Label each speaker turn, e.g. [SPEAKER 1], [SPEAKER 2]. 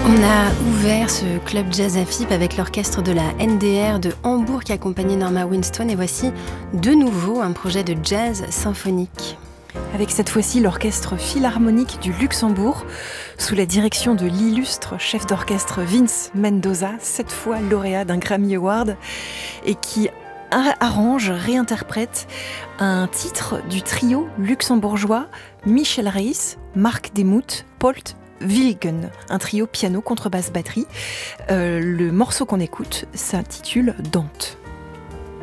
[SPEAKER 1] On a ouvert ce club jazz à FIP avec l'orchestre de la NDR de Hambourg qui accompagnait Norma Winstone et voici de nouveau un projet de jazz symphonique.
[SPEAKER 2] Avec cette fois-ci l'orchestre philharmonique du Luxembourg, sous la direction de l'illustre chef d'orchestre Vince Mendoza, 7 fois lauréat d'un Grammy Award, et qui arrange, réinterprète un titre du trio luxembourgeois Michel Reiss, Marc Demuth, Polt Wilgen, un trio piano, contrebasse, batterie. Le morceau qu'on écoute s'intitule Dante.